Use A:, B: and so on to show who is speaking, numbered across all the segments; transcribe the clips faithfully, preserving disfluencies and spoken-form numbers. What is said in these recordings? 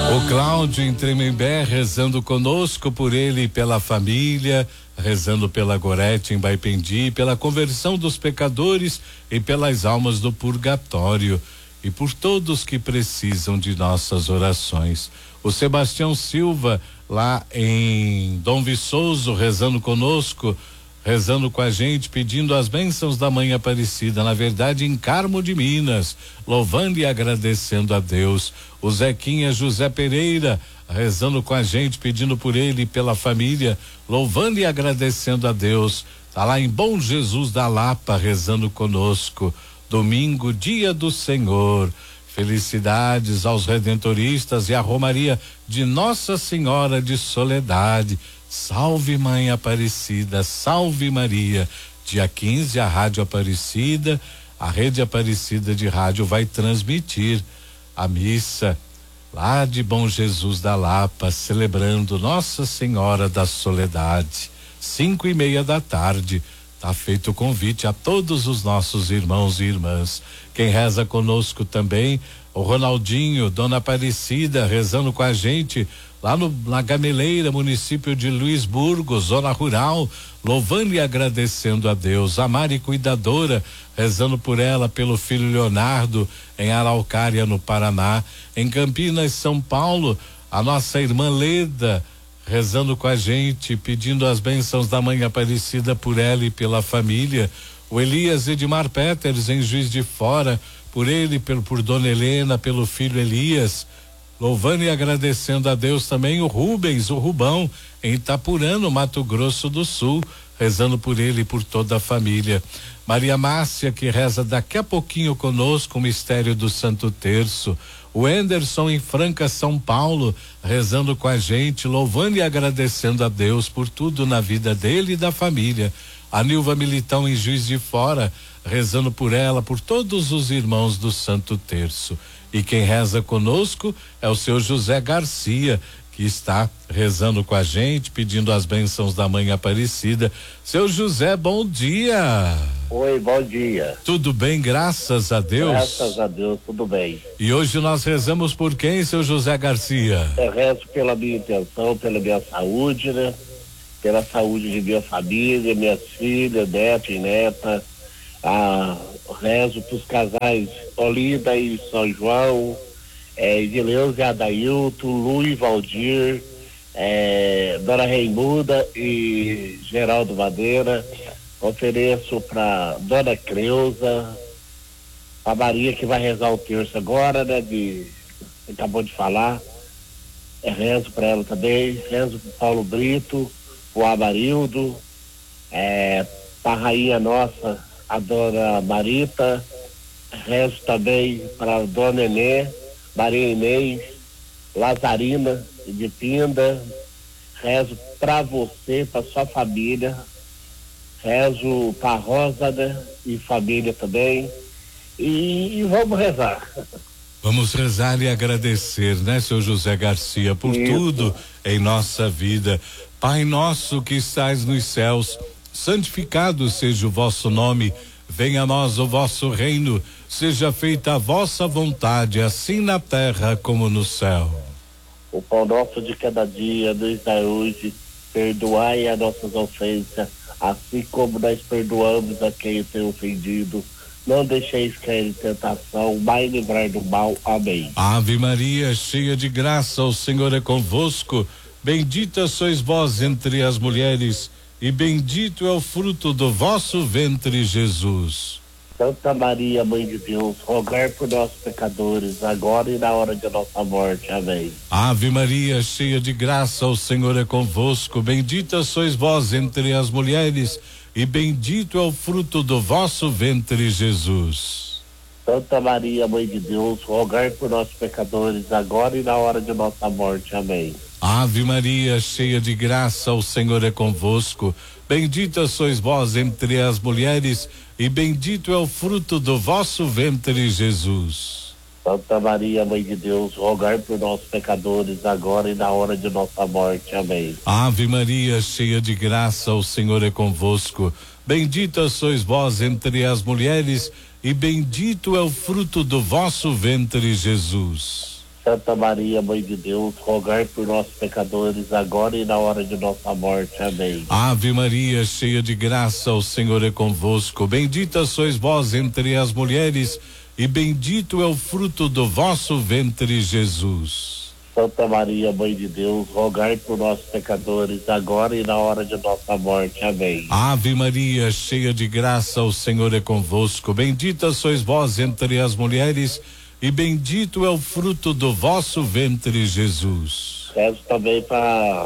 A: O Cláudio em Tremembé rezando conosco, por ele e pela família, rezando pela Gorete em Baipendi, pela conversão dos pecadores e pelas almas do purgatório e por todos que precisam de nossas orações. O Sebastião Silva lá em Dom Viçoso rezando conosco, rezando com a gente, pedindo as bênçãos da Mãe Aparecida, na verdade em Carmo de Minas, louvando e agradecendo a Deus. O Zequinha José Pereira rezando com a gente, pedindo por ele e pela família, louvando e agradecendo a Deus. Tá lá em Bom Jesus da Lapa rezando conosco. Domingo, dia do Senhor. Felicidades aos redentoristas e à Romaria de Nossa Senhora de Soledade. Salve Mãe Aparecida, salve Maria. Dia quinze, a Rádio Aparecida, a Rede Aparecida de Rádio vai transmitir a missa lá de Bom Jesus da Lapa, celebrando Nossa Senhora da Soledade, cinco e meia da tarde. Tá feito o convite a todos os nossos irmãos e irmãs. Quem reza conosco também, o Ronaldinho, Dona Aparecida, rezando com a gente lá no, na Gameleira, município de Luisburgo, zona rural, louvando e agradecendo a Deus. A Mari Cuidadora, rezando por ela, pelo filho Leonardo, em Araucária, no Paraná. Em Campinas, São Paulo, a nossa irmã Leda, rezando com a gente, pedindo as bênçãos da Mãe Aparecida por ela e pela família. O Elias Edmar Peters, em Juiz de Fora, por ele, pelo, por Dona Helena, pelo filho Elias, louvando e agradecendo a Deus também. O Rubens, o Rubão, em Itapurã, no Mato Grosso do Sul, rezando por ele e por toda a família. Maria Márcia, que reza daqui a pouquinho conosco o mistério do Santo Terço. O Anderson em Franca, São Paulo, rezando com a gente, louvando e agradecendo a Deus por tudo na vida dele e da família. A Nilva Militão em Juiz de Fora, rezando por ela, por todos os irmãos do Santo Terço. E quem reza conosco é o seu José Garcia, que está rezando com a gente, pedindo as bênçãos da Mãe Aparecida. Seu José, bom dia.
B: Oi, bom dia.
A: Tudo bem, graças a Deus?
B: Graças a Deus, tudo bem.
A: E hoje nós rezamos por quem, seu José Garcia?
B: Eu rezo pela minha intenção, pela minha saúde, né? Pela saúde de minha família, minhas filhas, neto e neta. Ah, rezo pros casais Olinda e São João, é, Edileuza e Adailton, Lu e Valdir, é, Dona Reimunda e Geraldo Madeira. Ofereço para Dona Creuza, a Maria, que vai rezar o terço agora, né? De, acabou de falar. É, rezo para ela também. Rezo para Paulo Brito, o Amarildo, é, para a rainha nossa, a Dona Marita. Rezo também para a Dona Nenê, Maria Inês, Lazarina de Pinda. Rezo para você, para sua família. Rezo para Rosa, né? E família também. E, e vamos rezar.
A: Vamos rezar e agradecer, né, seu José Garcia, por Isso. tudo em nossa vida. Pai nosso que estais nos céus, santificado seja o vosso nome. Venha a nós o vosso reino. Seja feita a vossa vontade, assim na terra como no céu.
B: O pão nosso de cada dia nos dai hoje. Perdoai as nossas ofensas, assim como nós perdoamos a quem tem ofendido. Não deixeis cair em tentação, mas livrai do mal. Amém.
A: Ave Maria, cheia de graça, o Senhor é convosco. Bendita sois vós entre as mulheres, e bendito é o fruto do vosso ventre, Jesus.
B: Santa Maria, Mãe de Deus, rogai por nós pecadores, agora e na hora de nossa morte. Amém.
A: Ave Maria, cheia de graça, o Senhor é convosco. Bendita sois vós entre as mulheres, e bendito é o fruto do vosso ventre, Jesus.
B: Santa Maria, Mãe de Deus, rogai por nós pecadores, agora e na hora de nossa morte. Amém.
A: Ave Maria, cheia de graça, o Senhor é convosco. Bendita sois vós entre as mulheres, e bendito é o fruto do vosso ventre, Jesus.
B: Santa Maria, Mãe de Deus, rogai por nós pecadores, agora e na hora de nossa morte. Amém.
A: Ave Maria, cheia de graça, o Senhor é convosco. Bendita sois vós entre as mulheres, e bendito é o fruto do vosso ventre, Jesus.
B: Santa Maria, Mãe de Deus, rogai por nós pecadores, agora e na hora de nossa morte. Amém.
A: Ave Maria, cheia de graça, o Senhor é convosco. Bendita sois vós entre as mulheres, e bendito é o fruto do vosso ventre, Jesus.
B: Santa Maria, Mãe de Deus, rogai por nós pecadores, agora e na hora de nossa morte. Amém.
A: Ave Maria, cheia de graça, o Senhor é convosco. Bendita sois vós entre as mulheres, e bendito é o fruto do vosso ventre, Jesus.
B: Rezo também para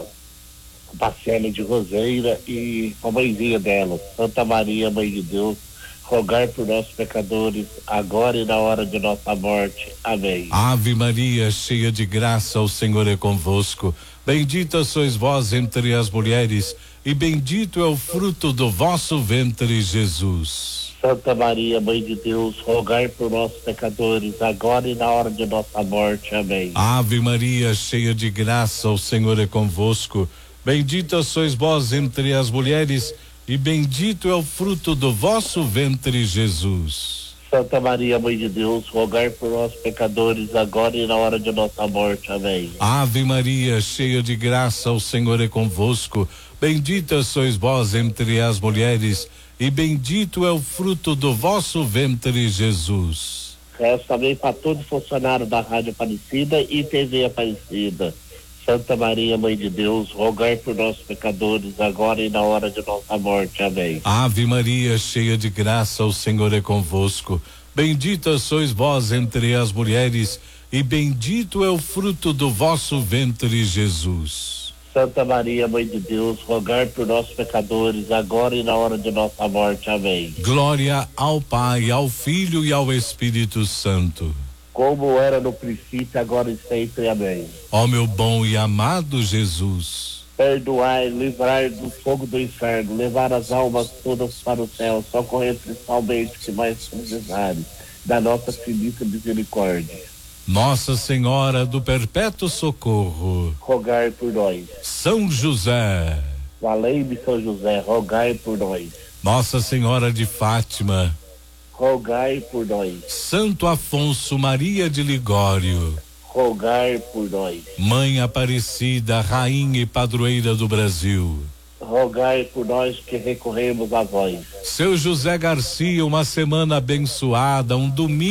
B: a Célia de Roseira e a mãezinha dela. Santa Maria, Mãe de Deus, rogai por nós pecadores, agora e na hora de nossa morte. Amém.
A: Ave Maria, cheia de graça, o Senhor é convosco. Bendita sois vós entre as mulheres, e bendito é o fruto do vosso ventre, Jesus.
B: Santa Maria, Mãe de Deus, rogai por nós pecadores, agora e na hora de nossa morte. Amém.
A: Ave Maria, cheia de graça, o Senhor é convosco. Bendita sois vós entre as mulheres, e bendito é o fruto do vosso ventre, Jesus.
B: Santa Maria, Mãe de Deus, rogai por nós pecadores, agora e na hora de nossa morte. Amém.
A: Ave Maria, cheia de graça, o Senhor é convosco. Bendita sois vós entre as mulheres, e bendito é o fruto do vosso ventre, Jesus.
B: Rezo também para todo funcionário da Rádio Aparecida e T V Aparecida. Santa Maria, Mãe de Deus, rogai por nós pecadores, agora e na hora de nossa morte. Amém.
A: Ave Maria, cheia de graça, o Senhor é convosco. Bendita sois vós entre as mulheres, e bendito é o fruto do vosso ventre, Jesus.
B: Santa Maria, Mãe de Deus, rogai por nós pecadores, agora e na hora de nossa morte. Amém.
A: Glória ao Pai, ao Filho e ao Espírito Santo.
B: Como era no princípio, agora e sempre. Amém.
A: Ó meu bom e amado Jesus,
B: perdoai, livrai do fogo do inferno, levar as almas todas para o céu, socorrer principalmente que mais precisarem da nossa infinita misericórdia.
A: Nossa Senhora do Perpétuo Socorro,
B: rogai por nós.
A: São José,
B: valei-me São José, rogai por nós.
A: Nossa Senhora de Fátima,
B: rogai por nós.
A: Santo Afonso Maria de Ligório,
B: rogai por nós.
A: Mãe Aparecida, Rainha e Padroeira do Brasil,
B: rogai por nós que recorremos a vós.
A: Seu José Garcia, uma semana abençoada, um domingo